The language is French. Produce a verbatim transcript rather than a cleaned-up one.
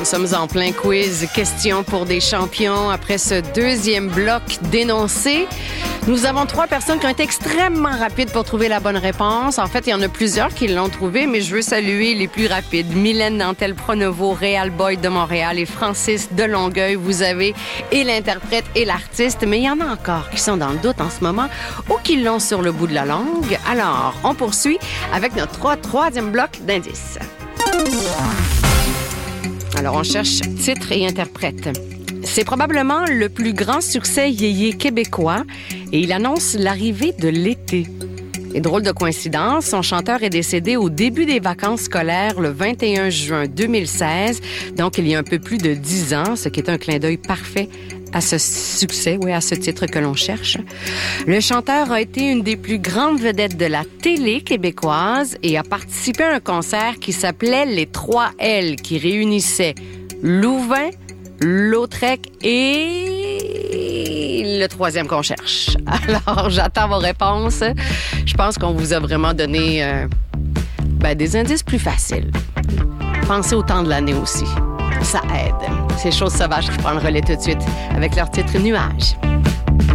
sommes en plein quiz. Question pour des champions. Après ce deuxième bloc d'énoncés, nous avons trois personnes qui ont été extrêmement rapides pour trouver la bonne réponse. En fait, il y en a plusieurs qui l'ont trouvé, mais je veux saluer les plus rapides. Mylène Nantel-Pronovo, Réal Boyd de Montréal et Francis de Longueuil. Vous avez et l'interprète et l'artiste, mais il y en a encore qui sont dans le doute en ce moment ou qui l'ont sur le bout de la langue. Alors, on poursuit avec notre trois, troisième bloc d'indices. Alors, on cherche titre et interprète. C'est probablement le plus grand succès yéyé québécois et il annonce l'arrivée de l'été. Et drôle de coïncidence, son chanteur est décédé au début des vacances scolaires le vingt et un juin deux mille seize, donc il y a un peu plus de dix ans, ce qui est un clin d'œil parfait à ce succès, oui, à ce titre que l'on cherche. Le chanteur a été une des plus grandes vedettes de la télé québécoise et a participé à un concert qui s'appelait Les trois L, qui réunissait Louvain, Lautrec et le troisième qu'on cherche. Alors, j'attends vos réponses. Je pense qu'on vous a vraiment donné euh, ben, des indices plus faciles. Pensez au temps de l'année aussi. Ça aide. C'est Choses sauvages qui prend le relais tout de suite avec leur titre Nuages.